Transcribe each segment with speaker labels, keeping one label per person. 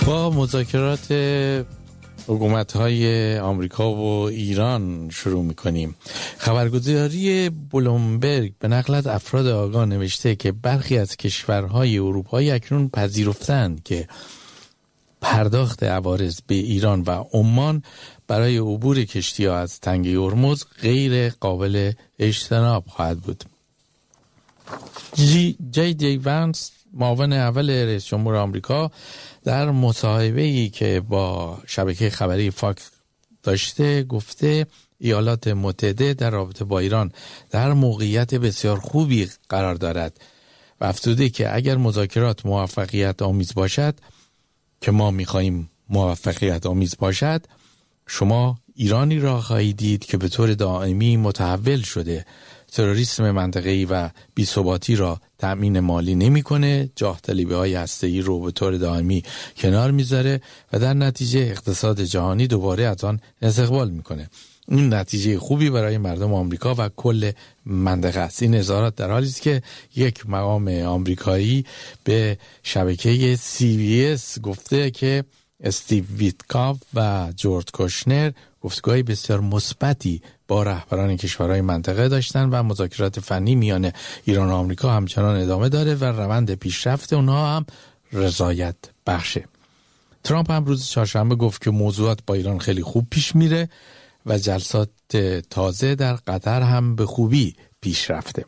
Speaker 1: با مذاکرات حکومت‌های آمریکا و ایران شروع می‌کنیم. خبرگزاری بلومبرگ به نقل از افراد آگاه نوشته که برخی از کشورهای اروپایی اکنون پذیرفتند که پرداخت عوارض به ایران و عمان برای عبور کشتی‌ها از تنگه هرمز غیر قابل اجتناب خواهد بود. جی وانس، معاون اول رئیس جمهور آمریکا، در مصاحبه‌ای که با شبکه خبری فاکس داشته گفته ایالات متحده در رابطه با ایران در موقعیت بسیار خوبی قرار دارد و افزوده که اگر مذاکرات موفقیت آمیز باشد، که ما می‌خواهیم موفقیت آمیز باشد، شما ایرانی را خواهید دید که به طور دائمی متحول شده، تروریسم منطقه‌ای و بی‌ثباتی را تأمین مالی نمی‌کنه، جاه طلبی‌های هسته‌ای رو به طور دائمی کنار می‌ذاره و در نتیجه اقتصاد جهانی دوباره از آن استقبال می‌کنه. این نتیجه خوبی برای مردم آمریکا و کل منطقه است. این اظهارات در حالی است که یک مقام آمریکایی به شبکه CBS گفته که استیو ویتکاف و جورج کوشنر گفتگوهای بسیار مثبتی با رهبران کشورهای منطقه داشتن و مذاکرات فنی میان ایران و آمریکا همچنان ادامه داره و روند پیشرفت اونها هم رضایت بخشه. ترامپ هم روز چهارشنبه گفت که موضوعات با ایران خیلی خوب پیش میره و جلسات تازه در قطر هم به خوبی پیش رفته.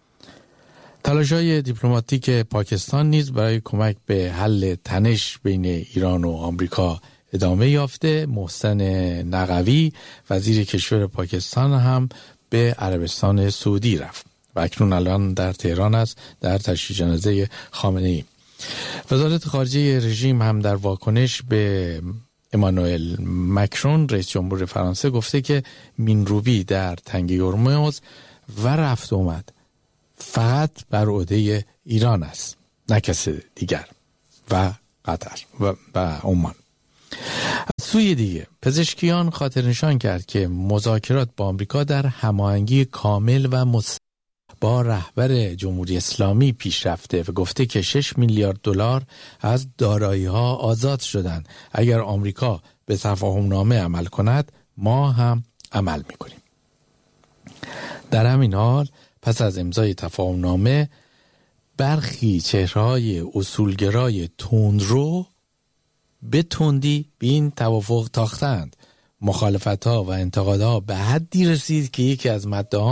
Speaker 1: تلاش‌های دیپلماتیک پاکستان نیز برای کمک به حل تنش بین ایران و آمریکا ادامه یافته. محسن نقوی، وزیر کشور پاکستان، هم به عربستان سعودی رفت و اکنون الان در تهران است در تشییع جنازه خامنه‌ای. وزارت خارجه رژیم هم در واکنش به امانوئل مکرون، رئیس جمهور فرانسه، گفته که مینروبی در تنگه هرمز و رفت اومد فقط بر عهده ایران است، نه کسی دیگر، و قطر و عمان. از سوی دیگه پزشکیان خاطر نشان کرد که مذاکرات با آمریکا در هماهنگی کامل و با رهبر جمهوری اسلامی پیش رفته و گفته که 6 میلیارد دلار از دارایی‌ها آزاد شدند. اگر آمریکا به تفاهم نامه عمل کند، ما هم عمل می‌کنیم. در همین حال پس از امضای تفاهم نامه، برخی چهره‌های اصولگرای تندرو به تندی به این توافق تاختند. مخالفت‌ها و انتقادها به حدی رسید که یکی از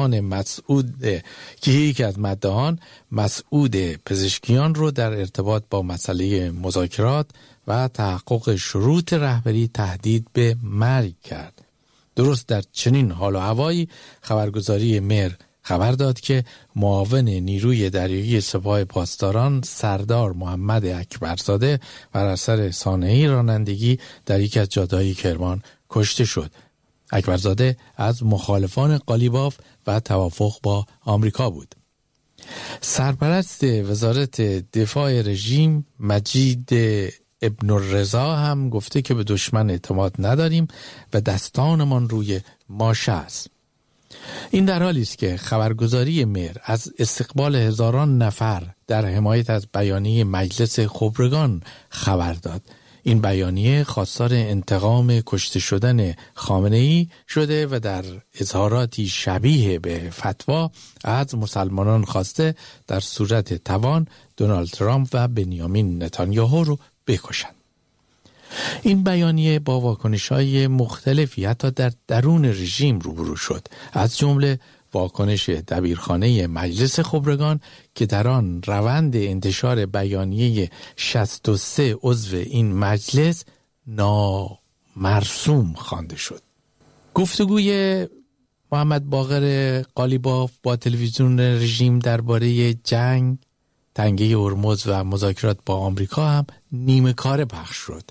Speaker 1: مدعیان مسعود پزشکیان رو در ارتباط با مسئله مذاکرات و تحقق شروط رهبری تهدید به مرگ کرد. درست در چنین حال و هوایی خبرگزاری مهر خبر داد که معاون نیروی دریایی سپاه پاسداران سردار محمد اکبرزاده بر اثر سانحه رانندگی در یکی از جاده‌های کرمان کشته شد. اکبرزاده از مخالفان قالیباف و توافق با آمریکا بود. سرپرست وزارت دفاع رژیم مجید ابن الرضا هم گفته که به دشمن اعتماد نداریم و دستانمان روی ماشه است. این در حالی است که خبرگزاری مهر از استقبال هزاران نفر در حمایت از بیانیه مجلس خبرگان خبر داد. این بیانیه خواستار انتقام کشته شدن خامنه‌ای شده و در اظهاراتی شبیه به فتوا از مسلمانان خواسته در صورت توان دونالد ترامپ و بنیامین نتانیاهو رو بکشند. این بیانیه با واکنش‌های مختلفی حتی در درون رژیم روبرو شد، از جمله واکنش دبیرخانه مجلس خبرگان که در آن روند انتشار بیانیه 63 عضو این مجلس نامرسوم خوانده شد. گفتگوی محمد باقر قالیباف با تلویزیون رژیم درباره جنگ، تنگه هرمز و مذاکرات با آمریکا هم نیمه کاره پخش شد.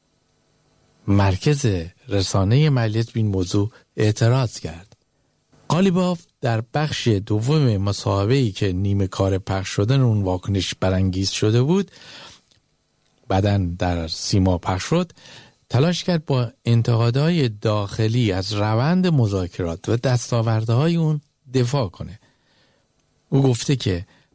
Speaker 1: مرکز رسانه مجلس به این موضوع اعتراض کرد. قالیباف در بخش دوم مصاحبه‌ای که نیمه کار پخش شدن اون واکنش برانگیز شده بود، بعداً در سیما پخش شد، تلاش کرد با انتقادهای داخلی از روند مذاکرات و دستاوردهای اون دفاع کنه. او گفته که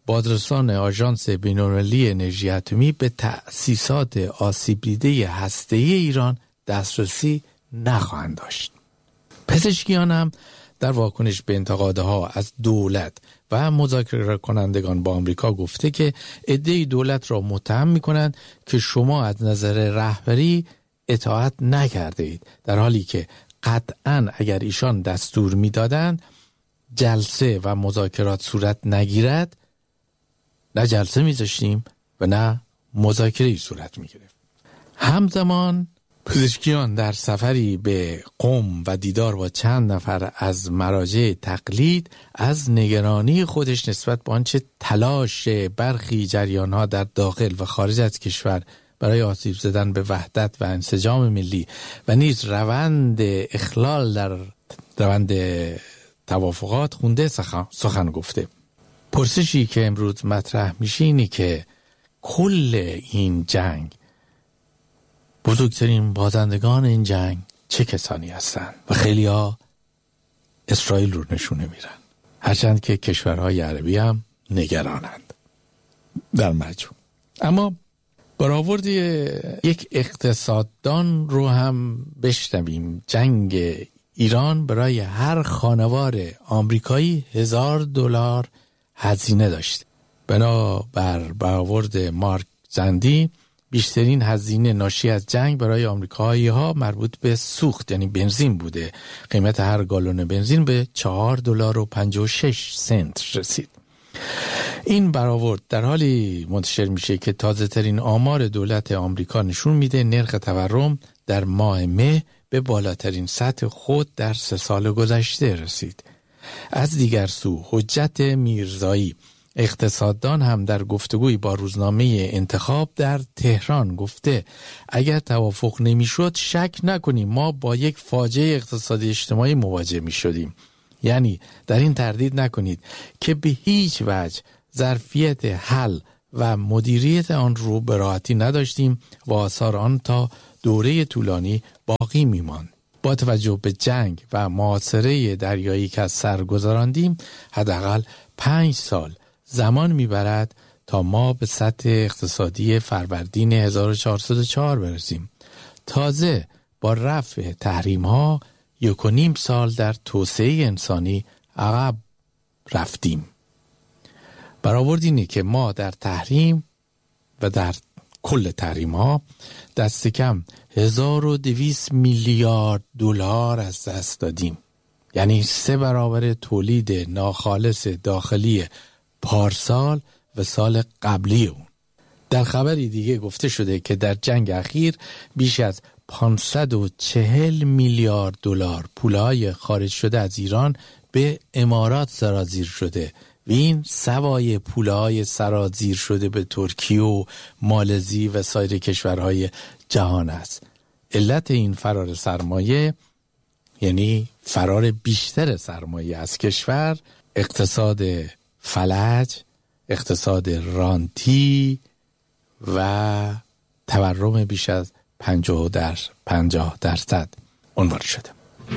Speaker 1: بازرسان آژانس بین‌المللی انرژی اتمی به تأسیسات آسیب دیده هسته‌ای ایران دسترسی نخواهند داشت. پزشکیان هم در واکنش به انتقادها از دولت و مذاکره کنندگان با آمریکا گفته که عده‌ای دولت را متهم می‌کنند که شما از نظر رهبری اطاعت نکرده اید، در حالی که قطعاً اگر ایشان دستور می‌دادند جلسه و مذاکرات صورت نگیرد، نه جلسه می‌ذاشتیم و نه مذاکره‌ای صورت می‌گرفت. همزمان پزشکیان در سفری به قم و دیدار با چند نفر از مراجع تقلید از نگرانی خودش نسبت به آنچه تلاش برخی جریان‌ها در داخل و خارج از کشور برای آسیب زدن به وحدت و انسجام ملی و نیز روند اخلال در روند توافقات خونده سخن گفته. پرسشی که امروز مطرح میشه اینه که کل این جنگ، بزرگترین بازندگان این جنگ چه کسانی هستند؟ و خیلی ها اسرائیل رو نشونه میرن، هرچند که کشورهای عربی هم نگرانند در مجموع. اما برآورد یک اقتصاددان رو هم بشنویم. جنگ ایران برای هر خانوار آمریکایی $1000 هزینه داشته. بنابر برآورد مارک زندی، بیشترین هزینه ناشی از جنگ برای آمریکایی ها مربوط به سوخت یعنی بنزین بوده. قیمت هر گالون بنزین به $4.56 رسید. این برآورد در حالی منتشر میشه که تازه ترین آمار دولت آمریکا نشون میده نرخ تورم در ماه مه به بالاترین سطح خود در 3 سال گذشته رسید. از دیگر سو حجت میرزایی، اقتصاددان، هم در گفتگوی با روزنامه انتخاب در تهران گفته اگر توافق نمیشد شک نکنیم ما با یک فاجعه اقتصادی اجتماعی مواجه می شدیم. یعنی در این تردید نکنید که به هیچ وجه ظرفیت حل و مدیریت آن رو به راحتی نداشتیم و آثار آن تا دوره طولانی باقی میماند. با توجه به جنگ و محاصره دریایی که از سر گذراندیم حداقل 5 سال زمان میبرد تا ما به سطح اقتصادی فروردین 1404 برسیم. تازه با رفع تحریم ها 1.5 سال در توسعه انسانی عقب رفتیم. برآورد اینه که ما در تحریم و در کل تحریم ها دست کم 1200 میلیارد دلار از دست دادیم، یعنی 3 برابر تولید ناخالص داخلی پارسال و سال قبلی اون. در خبری دیگه گفته شده که در جنگ اخیر بیش از 540 میلیارد دلار پولهای خارج شده از ایران به امارات سرازیر شده و این سوای پولهای سرازیر شده به ترکیه و مالزی و سایر کشورهای جهان است. علت این فرار سرمایه، یعنی فرار بیشتر سرمایه از کشور، اقتصاد فلج، اقتصاد رانتی و تورم بیش از 50% عنوان شده.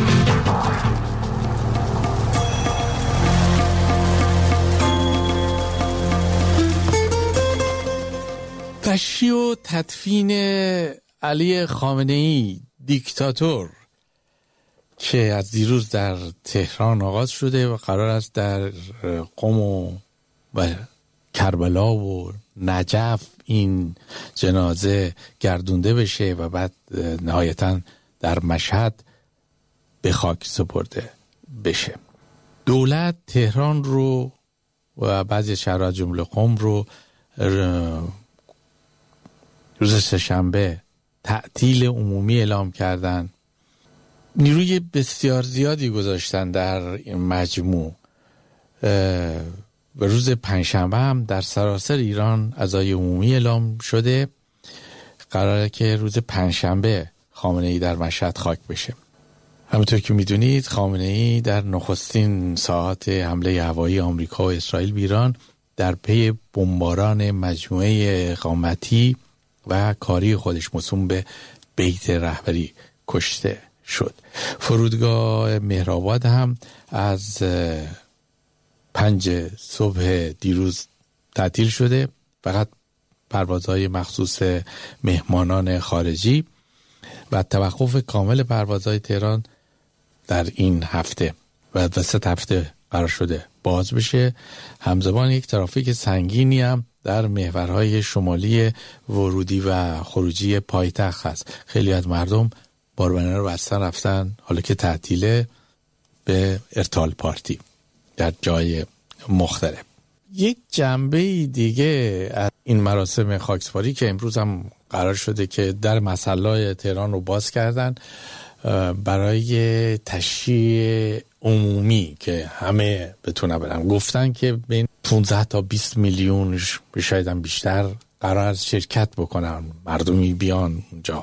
Speaker 1: تشییع و تدفین علی خامنه‌ای دیکتاتور که از دیروز در تهران آغاز شده و قرار است در قم و کربلا و نجف این جنازه گردونده بشه و بعد نهایتاً در مشهد به خاک سپرده بشه. دولت تهران رو و بعضی شهرها جمله قم رو روز سه‌شنبه تعطیل عمومی اعلام کردن. نیروی بسیار زیادی گذاشتن در این مجموع. و روز پنجشنبه هم در سراسر ایران عزای عمومی اعلام شده. قراره که روز پنجشنبه خامنه‌ای در مشهد خاک بشه. همونطور که میدونید خامنه‌ای در نخستین ساعات حمله هوایی آمریکا و اسرائیل به ایران در پی بمباران مجموعه اقامتی و کاری خودش موسوم به بیت رهبری کشته شد. فرودگاه مهرآباد هم از 5 صبح دیروز تعطیل شده، فقط پروازهای مخصوص مهمانان خارجی و توقف کامل پروازهای تهران در این هفته و وسط هفته قرار شده باز بشه. همزمان یک ترافیک سنگینی هم در محورهای شمالی ورودی و خروجی پایتخت هست. خیلی از مردم باربنه رو بستن رفتن، حالا که تعطیله، به ارتال پارتی در جای مختلف. یک جنبه دیگه از این مراسم خاکسپاری که امروز هم قرار شده که در مصلی تهران رو باز کردن برای تشییع عمومی که همه بتونه برن، گفتن که بین 15 تا 20 میلیون شاید هم بیشتر قرار شرکت بکنن، مردمی بیان اونجا.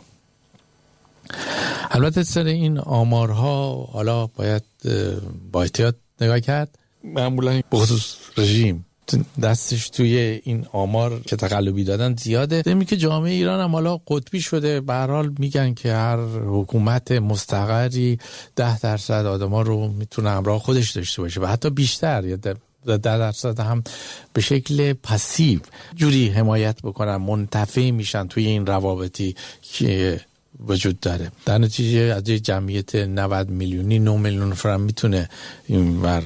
Speaker 1: البته سر این آمارها حالا باید با احتیاط نگاه کرد. معمولا بخصوص رژیم دستش توی این آمار که تقلبی دادن زیاده. دمی که جامعه ایران هم حالا قطبی شده، به هر حال میگن که هر حکومت مستقری 10% آدما رو میتونه همراه خودش داشته باشه و حتی بیشتر، یا 10% هم به شکل پسیو جوری حمایت بکنن، منتفع میشن توی این روابطی که وجود داره. در نتیجه از جمعیت 90 میلیونی 9 میلیون فرم میتونه اینور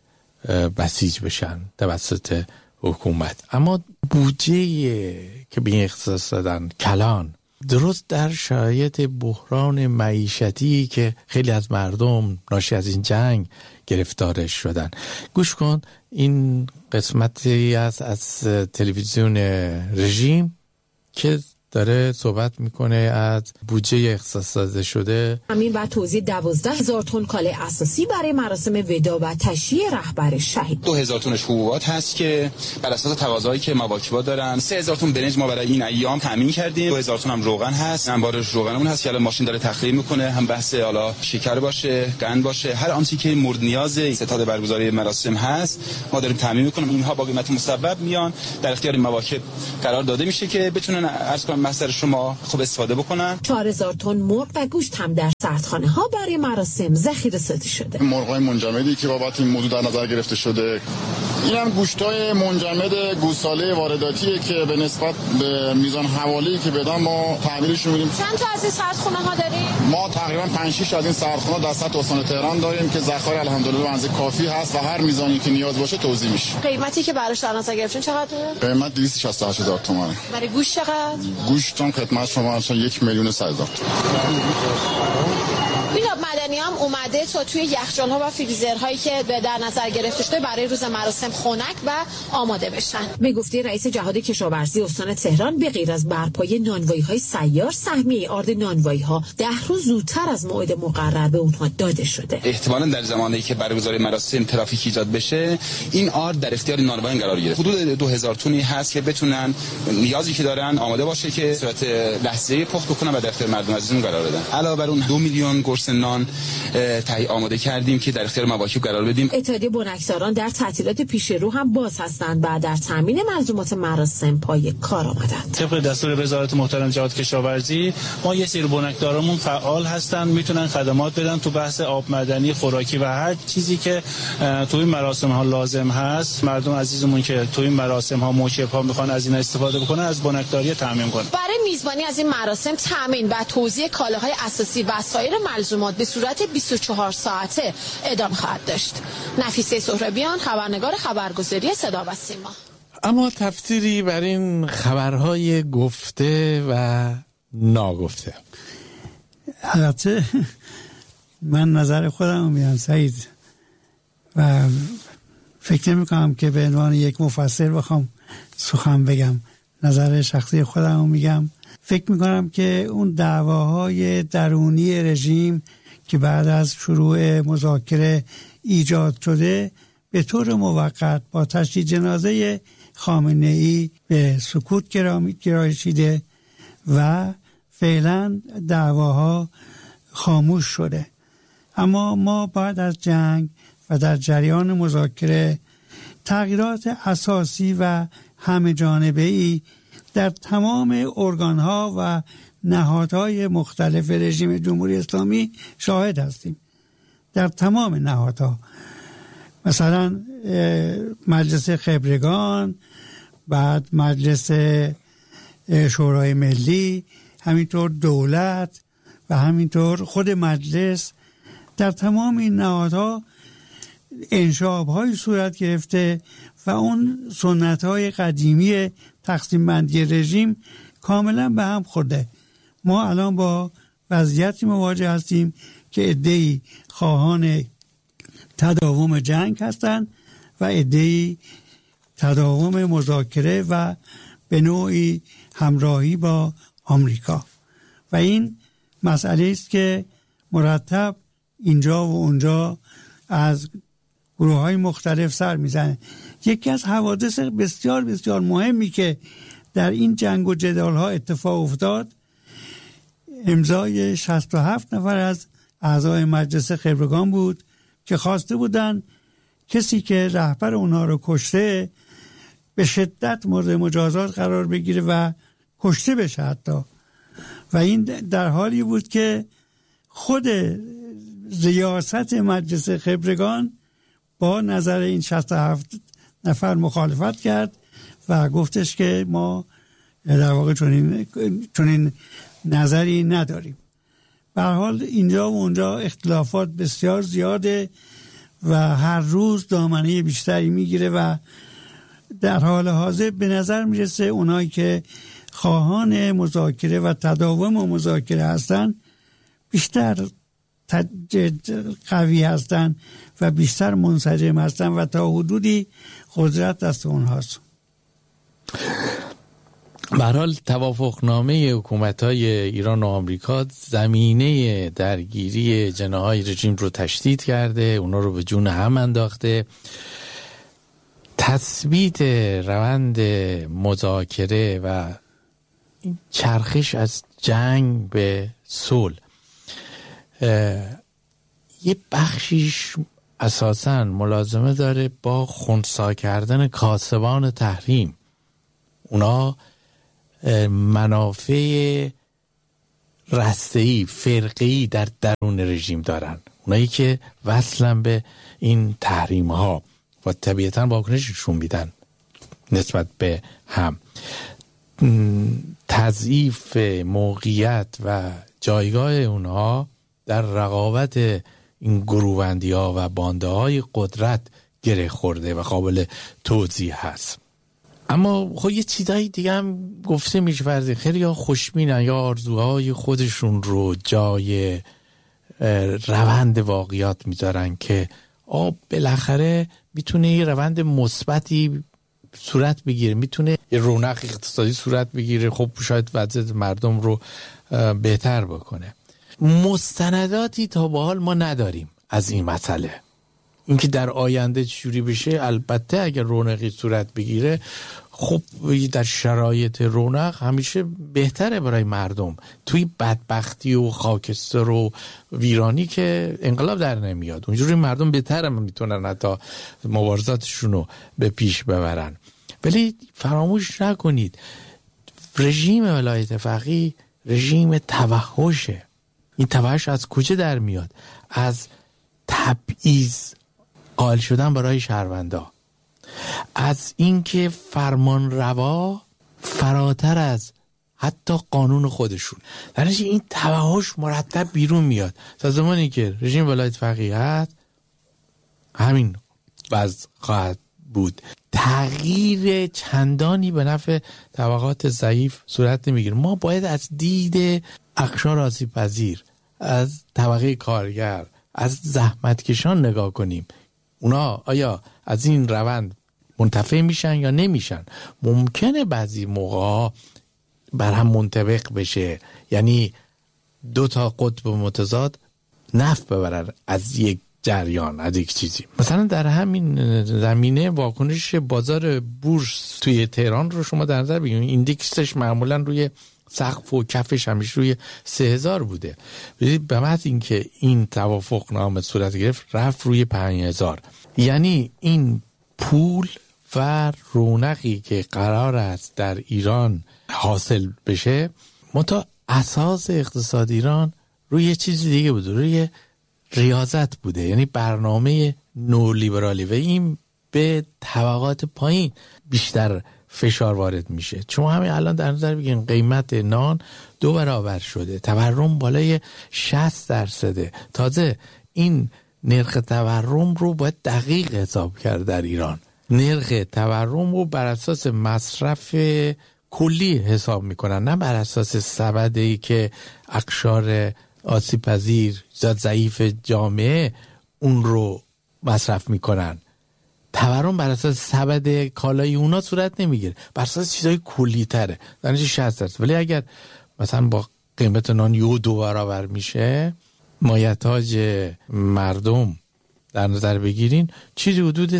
Speaker 1: بسیج بشن توسط حکومت. اما بودجه که به این اختصاص دادن کلان، درست در شرایط بحران معیشتی که خیلی از مردم ناشی از این جنگ گرفتارش شدن. گوش کن، این قسمتی از تلویزیون رژیم که داره صحبت میکنه از بودجه اختصاص داده شده.
Speaker 2: همین بعد توزیع 12,000 تن کالا اساسی برای مراسم وداع و تشییع رهبر شهید. 2,000 تنش حبوبات هست که بر اساس تقاضایی که مواکبا دارن. 3,000 تن برنج ما برای این ایام تامین کردیم. 2,000 تن هم روغن هست. انبار روغنمون هست که الان ماشین داره تخلیه میکنه. هم بحث حالا شکر باشه، قند باشه، هر آنچه که مورد نیاز ستاد برگزاری مراسم هست ما داریم تامین میکنیم. اینها با قیمت مسبب میان در اختیار مواکب قرار داده میشه که بتونن عرض کنم مصدر شما خوب استفاده بکنن. 4,000 تن مرغ و گوشت هم در سردخانه ها برای مراسم ذخیره سازی شده.
Speaker 3: مرغ‌های منجمدی که بابت این موضوع در نظر گرفته شده، این هم گوشت‌های منجمد گوساله وارداتیه که به نسبت به میزان حوالی که بدن ما تعمیرش می‌دیم.
Speaker 2: چند تا از این سردخانه ها داریم؟
Speaker 3: ما تقریبا 5-6 از این سردخانه در سطح استان تهران داریم که ذخایر الحمدلله به اندازه کافی هست و هر میزانی که نیاز باشه توزیع میشه.
Speaker 2: قیمتی که براش در نظر گرفتین چقدره؟
Speaker 3: قیمت 268,000 تومان.
Speaker 2: برای گوشت چقدر؟
Speaker 3: گوشت هم خدمت شما 1,100,000.
Speaker 2: میلاد مدنی هم اومده تا توی یخچال‌ها و فریزرهایی که در نظر گرفته شده برای روز مراسم خنک و آماده بشن. به گفته رئیس جهاد کشاورزی استان تهران، به غیر از برپای نانوایی‌های سیار، سهمیه آرد نانوایی‌ها 10 روز زودتر از موعد مقرر به اونها داده شده.
Speaker 4: احتمالاً در زمانی که برگزاری مراسم ترافیک ایجاد بشه، این آرد در اختیار نانواییان قرار گرفت. حدود 2,000 تنی هست که بتونن نیازی که دارن آماده باشه که صورت لحظه‌ای پخت بکنن و در اختیار مردم عزیزمون قرار بدن. علاوه بر اون 2 میلیون قرص نان تهیه آماده کردیم که در اختیار مواکب قرار بدیم.
Speaker 2: اتحادیه بنکداران در تعطیلات پیش رو هم باز هستند و در تامین ملزومات مراسم پای کار آمدند.
Speaker 5: طبق دستور وزارت محترم جهاد کشاورزی، ما یه سری بنکدارامون فعال هستن، میتونن خدمات بدن تو بحث آب معدنی، خوراکی و هر چیزی که تو این مراسم ها لازم هست. مردم عزیزمون که تو این مراسم ها موکب ها میخوان از این استفاده بکنن، از بنکداری تامین کنن.
Speaker 2: برای میزبانی از این مراسم تامین و توزیع کالاهای اساسی و سایر ملزومات به صورت 24 ساعته ادامه خواهد داشت. نفیسه سهرابیان، خبرنگار خبرگزاری صدا و سیما.
Speaker 1: اما تفسیری بر این خبرهای گفته و ناگفته.
Speaker 6: البته من نظر خودم میگم سعید و فکر نمی کنم که به عنوان یک مفسر بخوام سخن بگم. نظر شخصی خودم میگم. فکر میکنم که اون دعواهای درونی رژیم که بعد از شروع مذاکره ایجاد شده به طور موقت با تشییع جنازه خامنه‌ای به سکوت گرایشیده و فعلا دعواها خاموش شده. اما ما بعد از جنگ و در جریان مذاکره تغییرات اساسی و همه جانبه‌ای در تمام ارگان‌ها و نهادهای مختلف رژیم جمهوری اسلامی شاهد هستیم. در تمام نهادها، مثلا مجلس خبرگان، بعد مجلس شورای ملی، همینطور دولت و همینطور خود مجلس، در تمام این نهادها انشاب‌های صورت گرفته و اون سنت‌های قدیمی تقسیم بندی رژیم کاملا به هم خورده. ما الان با وضعیتی مواجه هستیم که عده‌ای خواهان تداوم جنگ هستند و عده‌ای تداوم مذاکره و به نوعی همراهی با آمریکا، و این مسئله است که مرتب اینجا و اونجا از گروه‌های مختلف سر میزنه. یکی از حوادث بسیار بسیار مهمی که در این جنگ و جدال‌ها اتفاق افتاد، امضای 67 نفر از اعضای مجلس خبرگان بود که خواسته بودن کسی که رهبر اونها رو کشته به شدت مورد مجازات قرار بگیره و کشته بشه حتی. و این در حالی بود که خود ریاست مجلس خبرگان با نظر این 67 نفر مخالفت کرد و گفتش که ما در واقع چنین نظری نداریم. به هر حال اینجا و اونجا اختلافات بسیار زیاده و هر روز دامنه بیشتری میگیره و در حال حاضر به نظر میرسه اونایی که خواهان مذاکره و تداوم و مذاکره هستن بیشتر قوی هستن و بیشتر منسجم هستن و تا حدودی قدرت دست اونهاست.
Speaker 1: به هر حال توافقنامه حکومت‌های ایران و آمریکا زمینه درگیری جناح‌های رژیم رو تشدید کرده، اونا رو به جون هم انداخته. تثبیت روند مذاکره و این چرخش از جنگ به صلح یه بخشیش اساساً ملازمه داره با خنثی کردن کاسبان تحریم. اونا منافع رسته‌ای فرقه‌ای در درون رژیم دارن، اونایی که وصلن به این تحریم ها و طبیعتاً واکنششون میدن نسبت به هم. تضعیف موقعیت و جایگاه اونها در رقابت این گروهبندی ها و بانده های قدرت گره خورده و قابل توضیح هست. اما خب یه چیزایی دیگه هم گفته میشه، خیلی ها خوشبینن یا آرزوهای خودشون رو جای روند واقعیات میذارن که بالاخره میتونه یه روند مثبتی صورت بگیره، میتونه یه رونق اقتصادی صورت بگیره، خب شاید وضع مردم رو بهتر بکنه. مستنداتی تا به حال ما نداریم از این مسئله. اینکه در آینده چجوری بشه، البته اگر رونقی صورت بگیره خب در شرایط رونق همیشه بهتره برای مردم. توی بدبختی و خاکستر و ویرانی که انقلاب در نمیاد، اونجوری مردم بهتره میتونن حتی مبارزاتشون رو به پیش ببرن. ولی فراموش نکنید رژیم ولایت فقیه رژیم توحشه. این توحش از کجا در میاد؟ از تبعیض قائل شدن برای شهروندا، از اینکه فرمان روا فراتر از حتی قانون خودشون. در نتیجه این توحش مرتب بیرون میاد. تا زمانی که رژیم ولایت فقیه هست همین وضع خواهد بود. تغییر چندانی به نفع طبقات ضعیف صورت نمیگیره. ما باید از دید اقشار آسیب پذیر، از طبقه کارگر، از زحمتکشان نگاه کنیم. اونا آیا از این روند منتفع میشن یا نمیشن؟ ممکنه بعضی موقع بر هم منطبق بشه، یعنی دو تا قطب متضاد نفع ببرن از یک جریان، از یک چیزی. مثلا در همین زمینه واکنش بازار بورس توی تهران رو شما در نظر بگیرید. ایندکسش معمولا روی سقف و کفش همیشه روی 3000 بوده. به محض اینکه این توافق نامه صورت گرفت رفت روی 5000. یعنی این پول و رونقی که قرار است در ایران حاصل بشه، منتها اساس اقتصاد ایران روی چیزی دیگه بوده، روی ریاضت بوده، یعنی برنامه نولیبرالی، و این به طبقات پایین بیشتر فشار وارد میشه. شما همین الان در نظر بگیرین قیمت نان 2 برابر شده، تورم بالای 60%. تازه این نرخ تورم رو باید دقیق حساب کرد در ایران. نرخ تورم رو بر اساس مصرف کلی حساب میکنن، نه بر اساس سبدی که اقشار آسیب پذیر یا ضعیف جامعه اون رو مصرف میکنن. تورم بر اساس سبد کالای اونا صورت نمیگیره، بر اساس چیزای کلی تره، در نتیجه 60%. ولی اگر مثلا با قیمت نان 2 برابر میشه، مایحتاج مردم در نظر بگیرین، چیزی حدود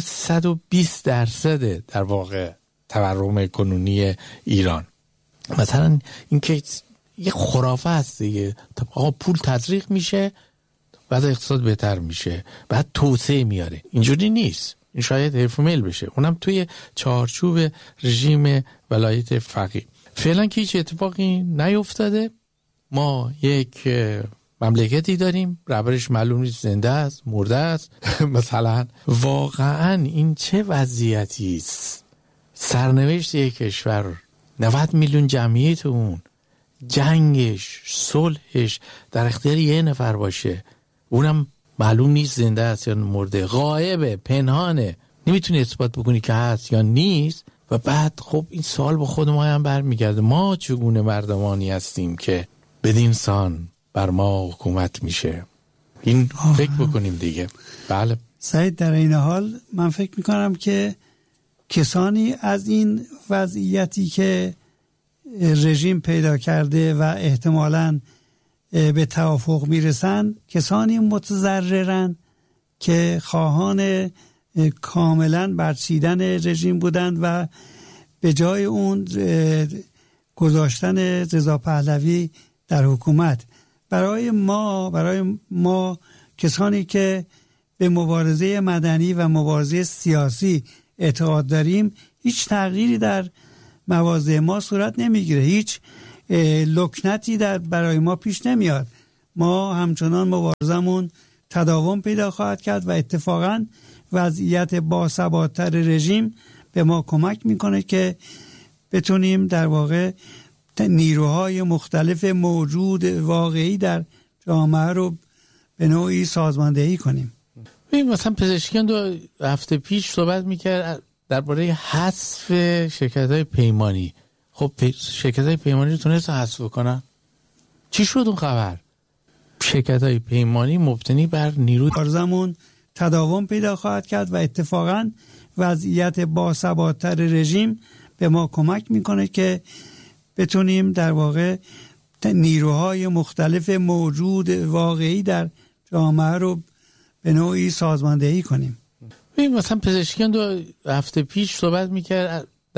Speaker 1: 120% در واقع تورم کنونی ایران. مثلا این که یه خرافه هست دیگه، آقا پول تزریق میشه بعد اقتصاد بهتر میشه، بعد توسعه میاره. اینجوری نیست. این شاید حرفمل بشه، اونم توی چارچوب رژیم ولایت فقیه. فعلا که هیچ اتفاقی نیفتاده. ما یک مملکتی داریم رهبرش معلوم نیست، زنده است مرده است. مثلا واقعا این چه وضعیتی است؟ سرنوشت یک کشور 90 میلیون جمعیت اون، جنگش صلحش در اختیار یه نفر باشه، اونم معلوم نیست زنده است یا مرده، غایبه، پنهانه، نمیتونی اثبات بکنی که هست یا نیست. و بعد خب این سوال با خود ما هم برمیگرده، ما چگونه مردمانی هستیم که بدین سان بر ما حکومت میشه؟ این فکر بکنیم دیگه. بله
Speaker 6: سعید، در این حال من فکر میکنم که کسانی از این وضعیتی که رژیم پیدا کرده و احتمالاً به توافق میرسن، کسانی متضررن که خواهان کاملا برچیدن رژیم بودند و به جای اون گذاشتن رضا پهلوی در حکومت. برای ما کسانی که به مبارزه مدنی و مبارزه سیاسی اعتقاد داریم، هیچ تغییری در مواضع ما صورت نمیگیره، هیچ لکنتی برای ما پیش نمیاد. ما همچنان مبارزمون تداوم پیدا خواهد کرد و اتفاقا وضعیت باثبات‌تر رژیم به ما کمک میکنه که بتونیم در واقع نیروهای مختلف موجود واقعی در جامعه رو به نوعی سازماندهی کنیم.
Speaker 1: مثلا پزشکیان 2 هفته پیش صحبت میکرد درباره حذف شرکت‌های پیمانی. خب شرکت‌های پیمانی رو تونست حذف کنن؟ چی شد اون خبر؟ شرکت‌های پیمانی مبتنی بر نیروی
Speaker 6: زمان تداوم پیدا خواهد کرد و اتفاقاً وضعیت باثبات‌تر رژیم به ما کمک میکنه که بتونیم در واقع نیروهای مختلف موجود واقعی در جامعه رو به نوعی سازماندهی کنیم.
Speaker 1: مثلا پزشکیان 2 هفته پیش صحبت میکرد